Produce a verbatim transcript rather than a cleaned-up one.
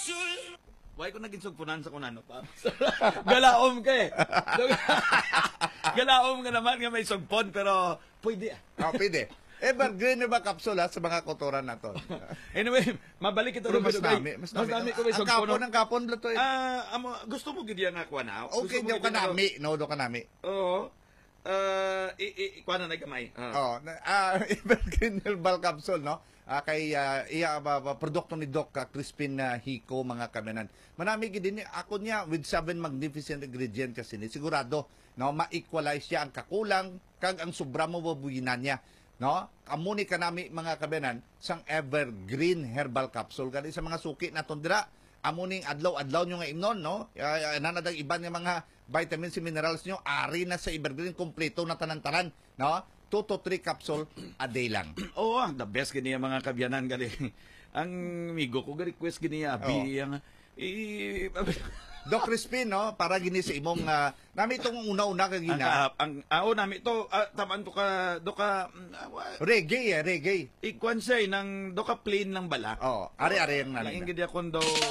Why ko naging sugpunan sa kunano pa? Galaom ka eh. Galaom ka naman nga may sugpon, pero pwede ah. Oh, pwede. Evergreen ba kapsula sa mga kotoran na to? Anyway, mabalik ito. Pero mas dami. Mas dami ko may Ang sugpon. kapon, ang kapon ba to eh? Ah, amo, gusto mo gid nga kuha na? Okay, daw ka nami. No, daw ka nami. Oo. Uh, i, i, kuha na na gamay. Uh. Oh, uh, Evergreen Herbal Capsule, no? Uh, kay uh, iya ba, ba, produkto ni Doc uh, Crispin uh, Hiko, mga kamenan. Manami gid din ako niya with seven magnificent ingredient kasi ni sigurado, no, ma-equalize siya ang kakulang kag ang sobra mo babuyinan niya, no? Amuni ka nami mga kamenan sang Evergreen Herbal Capsule kani sa mga suki naton dira. Amuning adlaw-adlaw nyo nga imnon, no? Uh, nanadag iban nga mga vitamins and minerals nyo, ari na sa Evergreen, kompleto na tanan-tanan, no? two to three capsule a day lang. Oo, oh, the best gani mga kabyanan gali. Ang migo ko request gani abi oh. ang i Doc Crispin, no? Para gini sa imong uh, nami itong una-una kag gina. Ang ao nami to uh, taman to ka do ka uh, reggae, eh, reggae. Ikwan say nang do ka plain lang bala. Oh, ari-ari ang nami. Laing gid akon daw